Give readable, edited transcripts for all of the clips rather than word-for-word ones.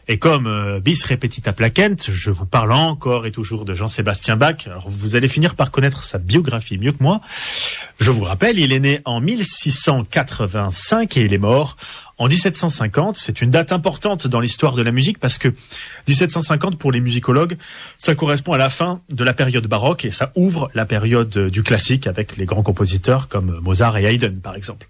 Et comme bis repetita placent, je vous parle encore et toujours de Jean-Sébastien Bach. Alors vous allez finir par connaître sa biographie mieux que moi. Je vous rappelle, il est né en 1685 et il est mort en 1750. C'est une date importante dans l'histoire de la musique parce que 1750, pour les musicologues, ça correspond à la fin de la période baroque et ça ouvre la période du classique avec les grands compositeurs comme Mozart et Haydn, par exemple.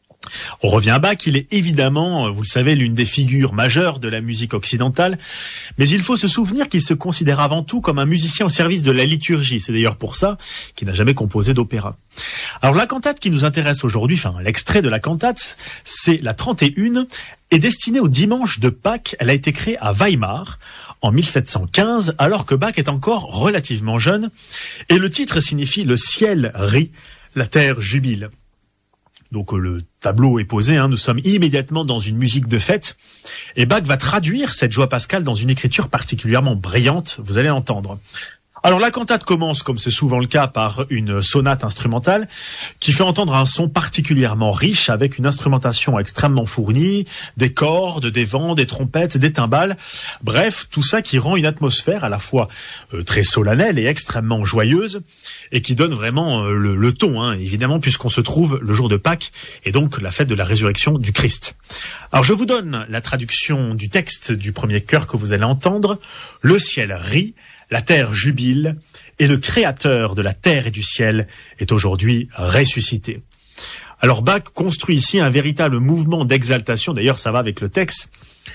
On revient à Bach, il est évidemment, vous le savez, l'une des figures majeures de la musique occidentale, mais il faut se souvenir qu'il se considère avant tout comme un musicien au service de la liturgie. C'est d'ailleurs pour ça qu'il n'a jamais composé d'opéra. Alors la cantate qui nous intéresse aujourd'hui, enfin l'extrait de la cantate, c'est la 31, est destinée au dimanche de Pâques. Elle a été créée à Weimar en 1715, alors que Bach est encore relativement jeune, et le titre signifie « Le ciel rit, la terre jubile ». Donc le tableau est posé, nous sommes immédiatement dans une musique de fête. Et Bach va traduire cette joie pascale dans une écriture particulièrement brillante, vous allez entendre. Alors la cantate commence, comme c'est souvent le cas, par une sonate instrumentale qui fait entendre un son particulièrement riche avec une instrumentation extrêmement fournie, des cordes, des vents, des trompettes, des timbales. Bref, tout ça qui rend une atmosphère à la fois très solennelle et extrêmement joyeuse et qui donne vraiment le ton, évidemment, puisqu'on se trouve le jour de Pâques et donc la fête de la résurrection du Christ. Alors je vous donne la traduction du texte du premier chœur que vous allez entendre. Le ciel rit, la terre jubile, et le créateur de la terre et du ciel est aujourd'hui ressuscité. Alors Bach construit ici un véritable mouvement d'exaltation, d'ailleurs ça va avec le texte.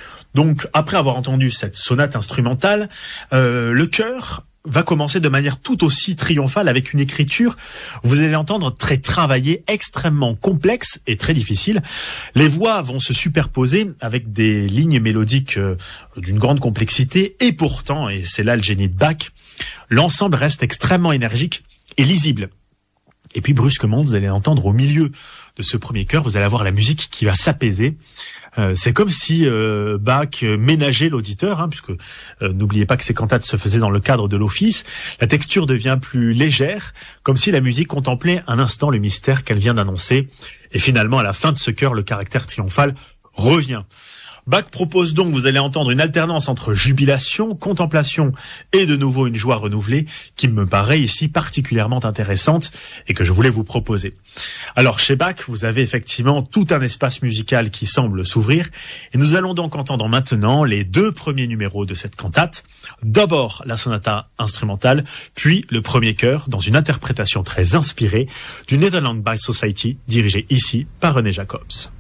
Donc après avoir entendu cette sonate instrumentale, le chœur va commencer de manière tout aussi triomphale avec une écriture, vous allez l'entendre, très travaillée, extrêmement complexe et très difficile. Les voix vont se superposer avec des lignes mélodiques d'une grande complexité et pourtant, et c'est là le génie de Bach, l'ensemble reste extrêmement énergique et lisible. Et puis brusquement, vous allez entendre au milieu de ce premier chœur, vous allez avoir la musique qui va s'apaiser. C'est comme si Bach ménageait l'auditeur, puisque n'oubliez pas que ces cantates se faisaient dans le cadre de l'office. La texture devient plus légère, comme si la musique contemplait un instant le mystère qu'elle vient d'annoncer. Et finalement, à la fin de ce chœur, le caractère triomphal revient. Bach propose donc, vous allez entendre, une alternance entre jubilation, contemplation et de nouveau une joie renouvelée qui me paraît ici particulièrement intéressante et que je voulais vous proposer. Alors chez Bach, vous avez effectivement tout un espace musical qui semble s'ouvrir et nous allons donc entendre maintenant les deux premiers numéros de cette cantate. D'abord la sonata instrumentale, puis le premier chœur dans une interprétation très inspirée du Netherlands by Society dirigée ici par René Jacobs.